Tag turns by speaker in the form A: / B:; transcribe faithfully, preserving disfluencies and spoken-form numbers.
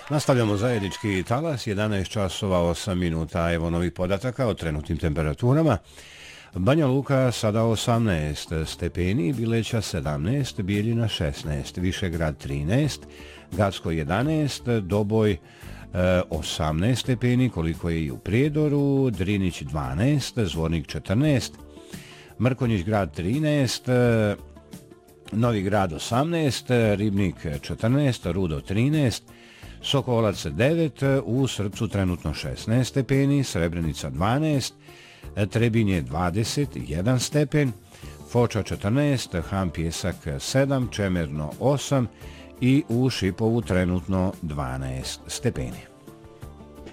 A: Nastavljamo zajednički talas, jedanaest časova osam minuta, evo novih podataka o trenutnim temperaturama. Banja Luka sada osamnaest stepeni, Bileća sedamnaest, Bijeljina šesnaest, Višegrad trinaest, Gacko jedanaest, Doboj osamnaest stepeni, koliko je i u Prijedoru, Drinić dvanaest, Zvornik četrnaest, Mrkonjić grad trinaest, Novi grad osamnaest, Ribnik četrnaest, Rudo trinaest, Sokolac devet, u Srpcu trenutno šesnaest stepeni, Srebrenica dvanaest, Trebinje dvadeset jedan stepen, Foča četrnaest, Ham Pjesak sedam, Čemerno osam i u Šipovu trenutno dvanaest stepeni.